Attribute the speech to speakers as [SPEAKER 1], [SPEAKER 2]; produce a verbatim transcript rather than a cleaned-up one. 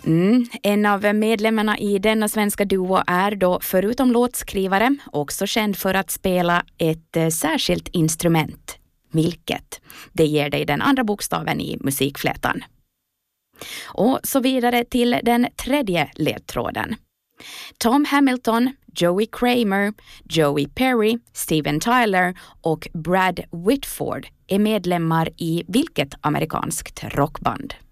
[SPEAKER 1] Mm, en av medlemmarna i denna svenska duo är då förutom låtskrivare också känd för att spela ett eh, särskilt instrument. Vilket? Det ger dig den andra bokstaven i musikflätan. Och så vidare till den tredje ledtråden. Tom Hamilton, Joey Kramer, Joey Perry, Steven Tyler och Brad Whitford är medlemmar i vilket amerikanskt rockband?